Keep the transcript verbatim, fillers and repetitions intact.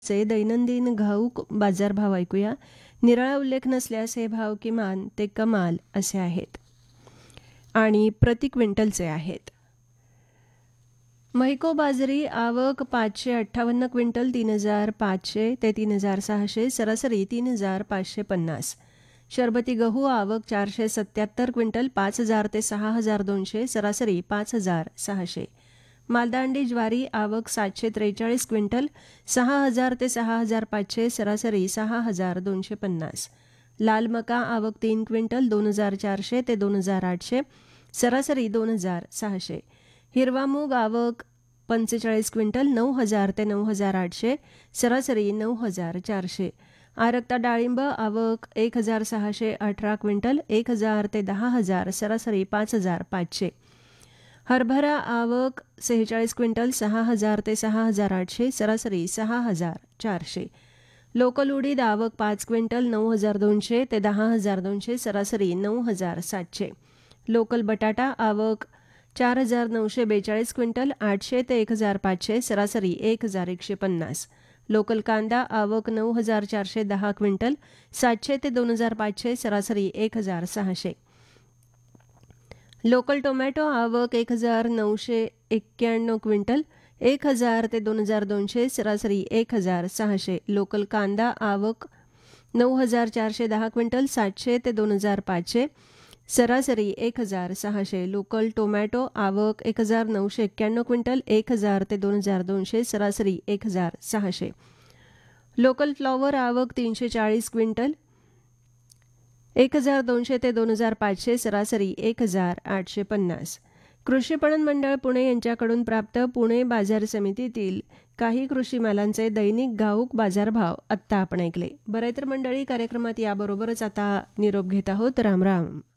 चे दैनंदिन घाऊक बाजारभाव ऐकूया. निराळा उल्लेख नसल्यास हे भाव किमान ते कमाल असे आहेत आणि प्रति क्विंटलचे आहेत. महिको बाजरी आवक पाचशे अठ्ठावन्न क्विंटल तीन हजार पाचशे ते तीन हजार सहाशे, सरासरी तीन हजार पाचशे पन्नास. शरबती गहू आवक चारशे सत्याहत्तर क्विंटल पाच हजार ते सहा हजार दोनशे, सरासरी पाच हजार सहाशे. मालदांडी ज्वारी आवक सातशे त्रेचाळीस क्विंटल सहा हजार ते सहा हजार पाचशे, सरासरी सहा हजार दोनशे पन्नास. लाल मका आवक तीन क्विंटल दोन हजार चारशे ते दोन हजार आठशे, सरासरी दोन हजार सहाशे. हिरवा मूग आवक पंचेचाळीस क्विंटल नऊ हजार ते नऊ हजार आठशे, सरासरी नऊ हजार चारशे. आरक्ता डाळिंब आवक एक हजार सहाशे अठरा क्विंटल एक हजार ते दहा हजार, सरासरी पाच हजार पाचशे. हरभरा आवक सेहेचाळीस क्विंटल सहा हजार ते सहा हजार आठशे, सरासरी सहा हजार चारशे. लोकल उडीद आवक पाच क्विंटल नऊ हजार दोनशे ते दहा हजार दोनशे, सरासरी नऊ हजार सातशे. लोकल बटाटा आवक चार हजार नऊशे बेचाळीस क्विंटल आठशे ते एक हजार पाचशे, सरासरी एक हजार एकशे पन्नास. लोकल कांदा आवक नऊ हजार चारशे दहा क्विंटल सातशे ते दोन हजार पाचशे, सरासरी एक हजार सहाशे. लोकल टोमॅटो आवक एक हजार नऊशे एक्क्याण्णव क्विंटल एक हजार ते दोन हजार दोनशे, सरासरी एक हजार सहाशे. लोकल कांदा आवक नऊ हजार चारशे दहा क्विंटल सातशे ते दोन हजार पाचशे, सरासरी एक हजार सहाशे. लोकल टोमॅटो आवक एक हजार नऊशे एक्क्याण्णव क्विंटल एक हजार ते दोन हजार दोनशे, सरासरी एक हजार सहाशे. लोकल फ्लॉवर आवक तीनशे चाळीस क्विंटल एक हजार दोनशे ते दोन हजार पाचशे, सरासरी एक हजार आठशे पन्नास. कृषी पणन मंडळ पुणे यांच्याकडून प्राप्त पुणे बाजार समितीतील काही कृषी मालांचे दैनिक घाऊक बाजारभाव आत्ता आपण ऐकले. बरं तर मंडळी, कार्यक्रमात याबरोबरच आता निरोप घेत आहोत. राम राम.